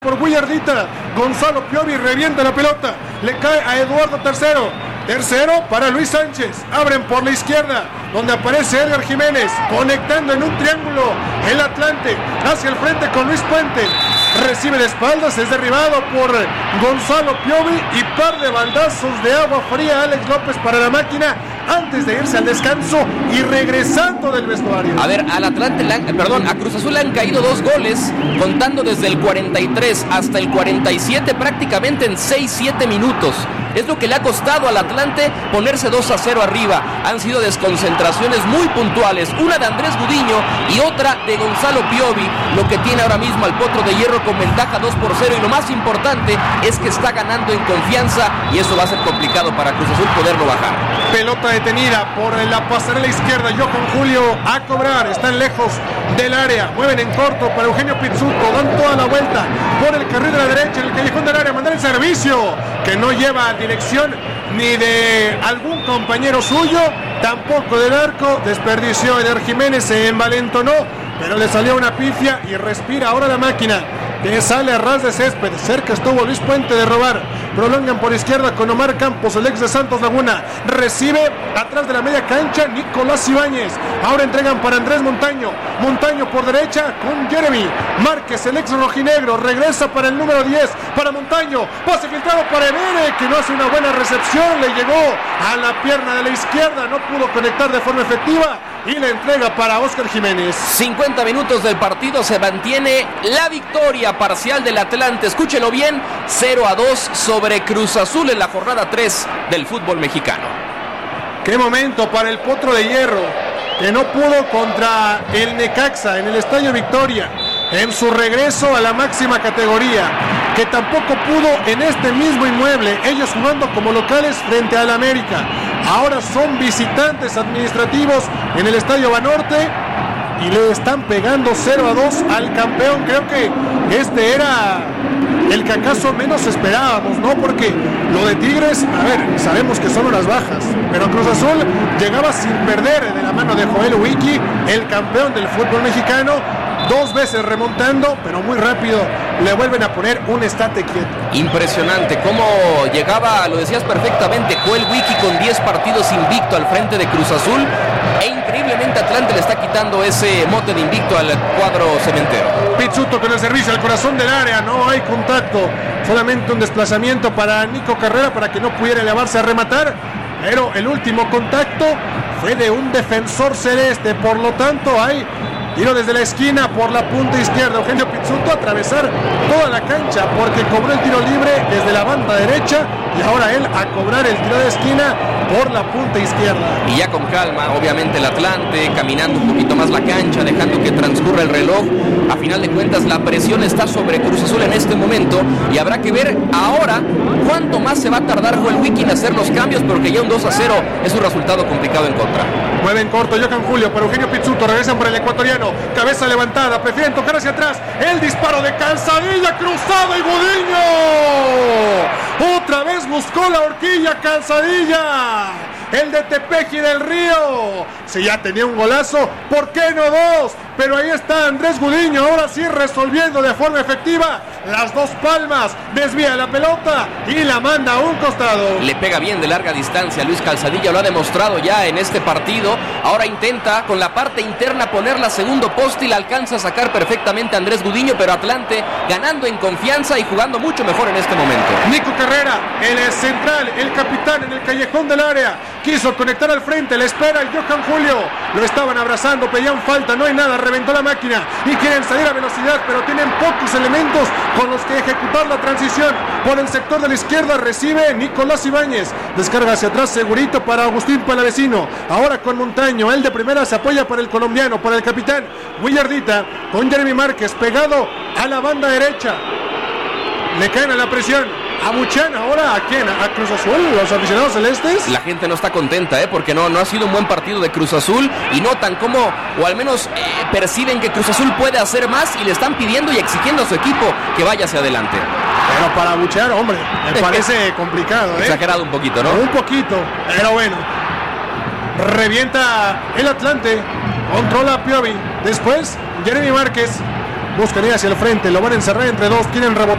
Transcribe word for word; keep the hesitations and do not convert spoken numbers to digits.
por Willardita. Gonzalo Piovi revienta la pelota, le cae a Eduardo Tercero. Tercero para Luis Sánchez, abren por la izquierda, donde aparece Edgar Jiménez, conectando en un triángulo el Atlante, hacia el frente con Luis Puente, recibe de espaldas, es derribado por Gonzalo Piovi y par de baldazos de agua fría Alex López para la máquina, antes de irse al descanso y regresando del vestuario. A ver, al Atlante, le han, perdón, a Cruz Azul le han caído dos goles, contando desde el cuarenta y tres hasta el cuarenta y siete, prácticamente en seis siete minutos. Es lo que le ha costado al Atlante ponerse dos a cero arriba. Han sido desconcentraciones muy puntuales, una de Andrés Gudiño y otra de Gonzalo Piovi, lo que tiene ahora mismo al Potro de Hierro con ventaja dos por cero, y lo más importante es que está ganando en confianza y eso va a ser complicado para Cruz Azul poderlo bajar. Pelota detenida por la pasarela izquierda, Johan Julio a cobrar, están lejos del área, mueven en corto para Eugenio Pizzuto, dan toda la vuelta por el carril de la derecha, en el callejón del área, mandar el servicio, que no lleva dirección ni de algún compañero suyo, tampoco del arco, desperdició Eder Jiménez, se envalentonó, pero le salió una pifia y respira ahora la máquina, que sale a ras de césped, cerca estuvo Luis Puente de robar, prolongan por izquierda con Omar Campos, el ex de Santos Laguna, recibe atrás de la media cancha Nicolás Ibáñez, ahora entregan para Andrés Montaño, Montaño por derecha con Jeremy Márquez, el ex rojinegro, regresa para el número diez, para Montaño, pase filtrado para Emere, que no hace una buena recepción, le llegó a la pierna de la izquierda, no pudo conectar de forma efectiva, y la entrega para Óscar Jiménez. cincuenta minutos del partido, se mantiene la victoria parcial del Atlante, escúchelo bien, cero a dos sobre Cruz Azul en la jornada tres del fútbol mexicano. Qué momento para el Potro de Hierro, que no pudo contra el Necaxa en el Estadio Victoria, en su regreso a la máxima categoría, que tampoco pudo en este mismo inmueble, ellos jugando como locales frente al América. Ahora son visitantes administrativos en el Estadio Banorte y le están pegando cero a dos al campeón. Creo que este era el que acaso menos esperábamos, ¿no? Porque lo de Tigres, a ver, sabemos que son horas bajas, pero Cruz Azul llegaba sin perder de la mano de Joel Wiki, el campeón del fútbol mexicano, dos veces remontando, pero muy rápido le vuelven a poner un estate quieto. Impresionante cómo llegaba, lo decías perfectamente, Joel Wiki con diez partidos invicto al frente de Cruz Azul, e increíblemente Atlante le está quitando ese mote de invicto al cuadro cementero. Pizzuto con el servicio al corazón del área, no hay contacto, solamente un desplazamiento para Nico Carrera para que no pudiera elevarse a rematar, pero el último contacto fue de un defensor celeste, por lo tanto hay tiro desde la esquina por la punta izquierda. Eugenio Pizzuto a atravesar toda la cancha porque cobró el tiro libre desde la banda derecha y ahora él a cobrar el tiro de esquina por la punta izquierda. Y ya con calma, obviamente el Atlante caminando un poquito más la cancha, dejando que transcurra el reloj. A final de cuentas la presión está sobre Cruz Azul en este momento y habrá que ver ahora cuánto más se va a tardar Joel Wiki en hacer los cambios, porque ya un dos a cero es un resultado complicado en contra. Mueve en corto Johan Julio para Eugenio Pizzuto, regresan por el ecuatoriano, cabeza levantada, prefieren tocar hacia atrás, el disparo de Calzadilla, cruzado y Gudiño otra vez buscó la horquilla Calzadilla, el de Tepeji del Río. Si ya tenía un golazo, ¿por qué no dos? Pero ahí está Andrés Gudiño, ahora sí resolviendo de forma efectiva las dos palmas, desvía la pelota y la manda a un costado. Le pega bien de larga distancia Luis Calzadilla, lo ha demostrado ya en este partido. Ahora intenta con la parte interna ponerla a segundo poste y la alcanza a sacar perfectamente Andrés Gudiño, pero Atlante ganando en confianza y jugando mucho mejor en este momento. Nico Carrera, el central, el capitán en el callejón del área, quiso conectar al frente, le espera el Johan Julio, lo estaban abrazando, pedían falta, no hay nada, reventó la máquina y quieren salir a velocidad, pero tienen pocos elementos con los que ejecutar la transición. Por el sector de la izquierda recibe Nicolás Ibáñez, descarga hacia atrás segurito para Agustín Palavecino, ahora con Montaño, él de primera se apoya para el colombiano, para el capitán Willardita, con Jeremy Márquez pegado a la banda derecha, le caen a la presión. Abuchan ahora a quién, a Cruz Azul, los aficionados celestes. La gente no está contenta, ¿eh? porque no, no ha sido un buen partido de Cruz Azul y notan cómo, o al menos eh, perciben que Cruz Azul puede hacer más y le están pidiendo y exigiendo a su equipo que vaya hacia adelante. Pero para abuchear, hombre, me parece complicado, ¿eh? Exagerado un poquito, ¿no? Un poquito, pero bueno. Revienta el Atlante, controla a Piovi, después Jeremy Márquez buscan ir hacia el frente, lo van a encerrar entre dos, quieren rebotar.